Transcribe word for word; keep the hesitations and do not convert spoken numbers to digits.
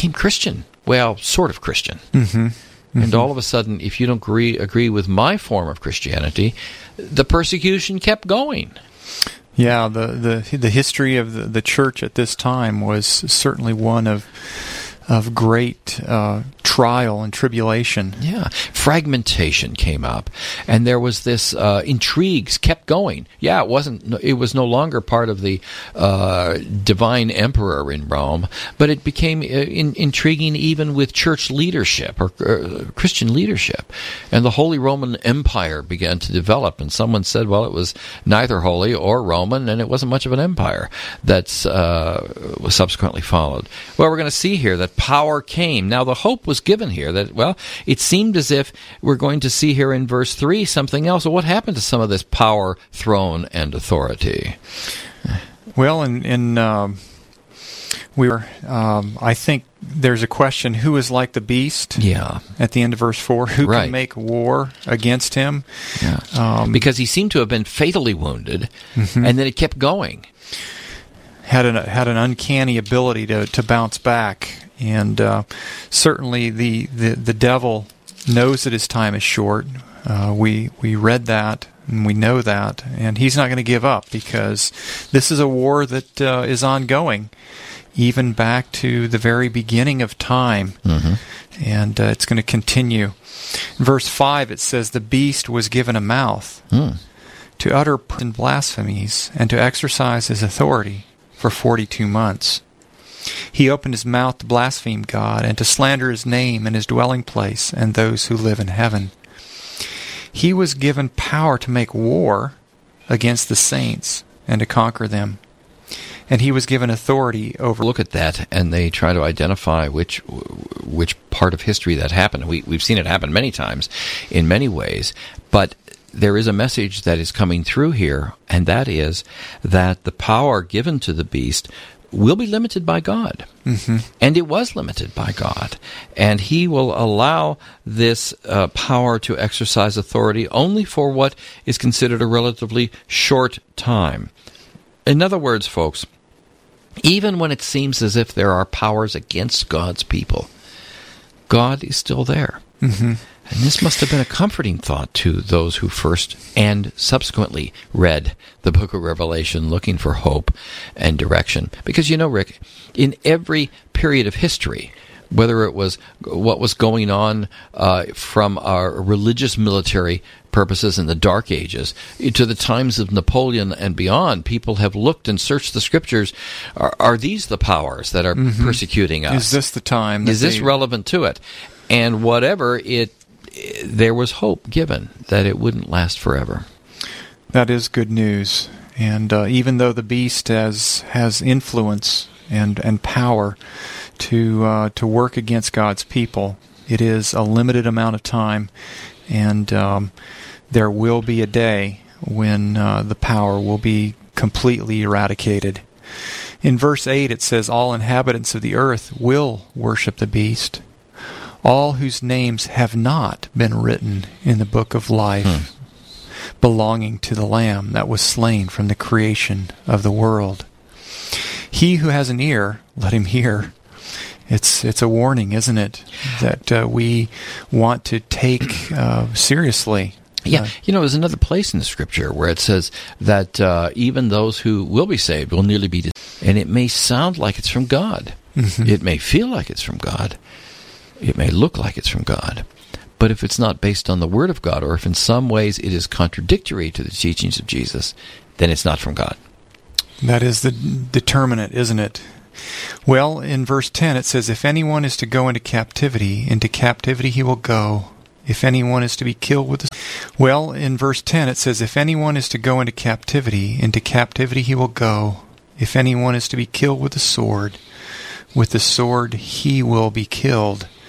became Christian. Well, sort of Christian. Mm-hmm. Mm-hmm. And all of a sudden, if you don't agree, agree with my form of Christianity, the persecution kept going. Yeah, the the, the history of the, the church at this time was certainly one of of great uh, trial and tribulation. Yeah, fragmentation came up, and there was this uh, intrigues kept going. Yeah, it wasn't. It was no longer part of the uh, divine emperor in Rome, but it became uh, in, intriguing even with church leadership or uh, Christian leadership, and the Holy Roman Empire began to develop. And someone said, "Well, it was neither holy or Roman, and it wasn't much of an empire." That's uh, was subsequently followed. Well, we're going to see here that power came. Now, the hope was given here that, well, it seemed as if we're going to see here in verse three something else. Well, what happened to some of this power, throne, and authority? Well, in, in um, we were, um, I think there's a question, who is like the beast? Yeah. At the end of verse four, who right. can make war against him? Yeah. Um, because he seemed to have been fatally wounded, mm-hmm. and then it kept going. Had an had an uncanny ability to, to bounce back, and uh, certainly the, the the devil knows that his time is short. Uh, we we read that and we know that, and he's not going to give up because this is a war that uh, is ongoing, even back to the very beginning of time, mm-hmm. and uh, it's going to continue. In verse five, it says, "The beast was given a mouth mm. to utter blasphemies and to exercise his authority for forty-two months. He opened his mouth to blaspheme God and to slander his name and his dwelling place and those who live in heaven. He was given power to make war against the saints and to conquer them. And he was given authority over..." Look at that, and they try to identify which which part of history that happened. We, we've seen it happen many times in many ways, but there is a message that is coming through here, and that is that the power given to the beast will be limited by God. Mm-hmm. And it was limited by God. And he will allow this uh, power to exercise authority only for what is considered a relatively short time. In other words, folks, even when it seems as if there are powers against God's people, God is still there. Mm-hmm. And this must have been a comforting thought to those who first and subsequently read the book of Revelation looking for hope and direction. Because, you know, Rick, in every period of history, whether it was what was going on uh, from our religious military purposes in the Dark Ages to the times of Napoleon and beyond, people have looked and searched the Scriptures. Are, are these the powers that are mm-hmm. persecuting us? Is this the time? That Is this they... relevant to it? And whatever it, there was hope given that it wouldn't last forever. That is good news. And uh, even though the beast has has influence and and power to uh, to work against God's people, it is a limited amount of time, and um, there will be a day when uh, the power will be completely eradicated. In verse eight, it says, "All inhabitants of the earth will worship the beast, all whose names have not been written in the book of life, hmm. belonging to the Lamb that was slain from the creation of the world. He who has an ear, let him hear." It's it's a warning, isn't it, that uh, we want to take uh, seriously. Yeah, you know, there's another place in the Scripture where it says that uh, even those who will be saved will nearly be deceived. And it may sound like it's from God. Mm-hmm. It may feel like it's from God. It may look like it's from God. But if it's not based on the Word of God, or if in some ways it is contradictory to the teachings of Jesus, then it's not from God. That is the determinant, isn't it? Well, in verse ten it says, "If anyone is to go into captivity, into captivity he will go. If anyone is to be killed with the..." Well, in verse ten it says, "If anyone is to go into captivity, into captivity he will go. If anyone is to be killed with the sword, with the sword he will be killed."